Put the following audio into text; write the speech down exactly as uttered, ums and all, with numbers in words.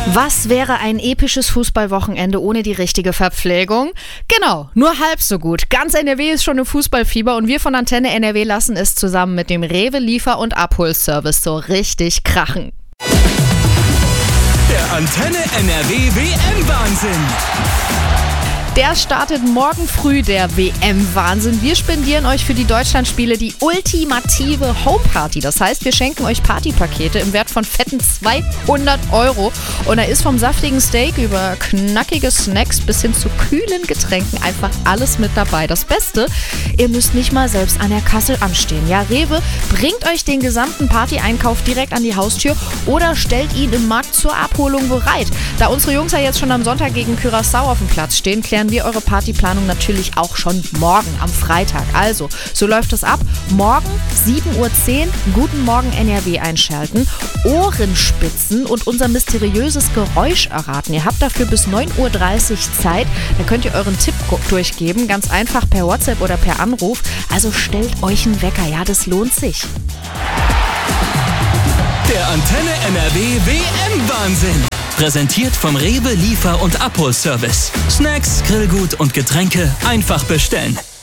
Was wäre ein episches Fußballwochenende ohne die richtige Verpflegung? Genau, nur halb so gut. Ganz N R W ist schon im Fußballfieber und wir von Antenne N R W lassen es zusammen mit dem Rewe Liefer- und Abholservice so richtig krachen. Der Antenne N R W W M-Wahnsinn. Der startet morgen früh, der W M-Wahnsinn. Wir spendieren euch für die Deutschlandspiele die ultimative Homeparty. Das heißt, wir schenken euch Partypakete im Wert von fetten zweihundert Euro. Und da ist vom saftigen Steak über knackige Snacks bis hin zu kühlen Getränken einfach alles mit dabei. Das Beste, ihr müsst nicht mal selbst an der Kasse anstehen. Ja, Rewe bringt euch den gesamten Party-Einkauf direkt an die Haustür oder stellt ihn im Markt zur Abholung bereit. Da unsere Jungs ja jetzt schon am Sonntag gegen Curaçao auf dem Platz stehen, klären wir eure Partyplanung natürlich auch schon morgen am Freitag. Also, so läuft es ab. Morgen sieben Uhr zehn, Guten Morgen N R W einschalten, Ohrenspitzen und unser mysteriöses Geräusch erraten. Ihr habt dafür bis neun Uhr dreißig Zeit. Da könnt ihr euren Tipp durchgeben, ganz einfach per WhatsApp oder per Anruf. Also stellt euch einen Wecker, ja, das lohnt sich. Der Antenne N R W W M-Wahnsinn. Präsentiert vom Rewe Liefer- und Abholservice. Snacks, Grillgut und Getränke einfach bestellen.